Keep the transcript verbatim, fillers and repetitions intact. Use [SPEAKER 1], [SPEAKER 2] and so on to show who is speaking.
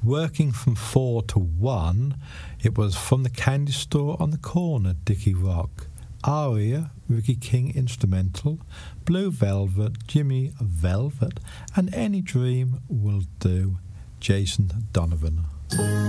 [SPEAKER 1] working from four to one. It was From the Candy Store on the Corner, Dickie Rock. Aria, Ricky King instrumental. Blue Velvet, Jimmy Velvet. And Any Dream Will Do, Jason Donovan.